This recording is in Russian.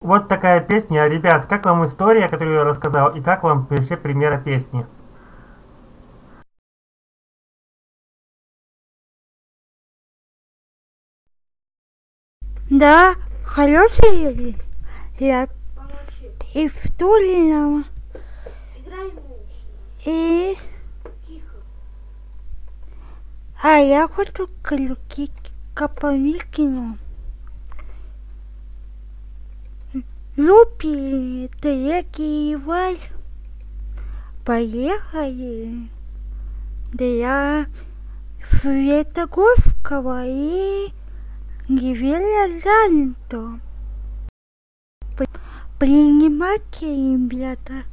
Вот такая песня. Ребят, как вам история, которую я рассказал, и как вам вообще примера песни? Да, хорошая я история и я хочу клюки Каповикину. Люпи, треки и валь. Поехали для Светогорского и Гиверля Ланто. Принимайте, ребята.